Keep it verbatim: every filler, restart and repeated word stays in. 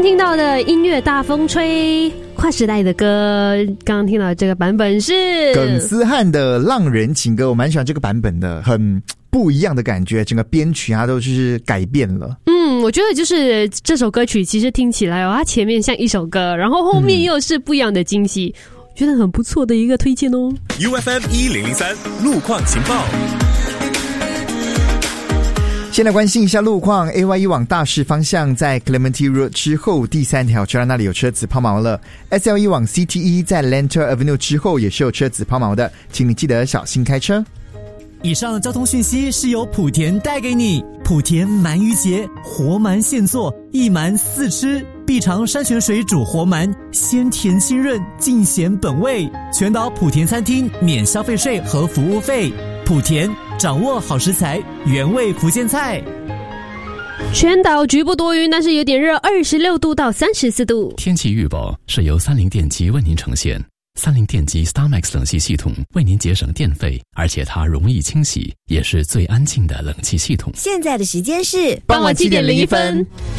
刚听到的音乐大风吹，跨时代的歌，刚刚听到的这个版本是耿思翰的《浪人情歌》，我蛮喜欢这个版本的，很不一样的感觉，整个编曲它都是改变了。 嗯，我觉得就是这首歌曲其实听起来哦，它前面像一首歌，然后后面又是不一样的惊喜，嗯、觉得很不错的一个推荐哦。 U F M 一零零三路况情报。 先来关心一下路况 ，A Y E 往大市方向在 Clementi Road 之后第三条车道那里有车子抛锚了 ，S L E 往 C T E 在 Lentor Avenue 之后也是有车子抛锚的，请你记得小心开车。 以上交通讯息是由莆田带给你。莆田鳗鱼节，活鳗现做，一鳗四吃，必尝山泉水煮活鳗，鲜甜清润，尽显本味。全岛莆田餐厅免消费税和服务费。莆田掌握好食材，原味福建菜。 全岛局部多云，但是有点热，二十六度到三十四度。 天气预报是由三菱电机为您呈现。三菱电机 StarMax 冷气系统为您节省电费，而且它容易清洗，也是最安静的冷气系统。 现在的时间是傍晚七点零一分。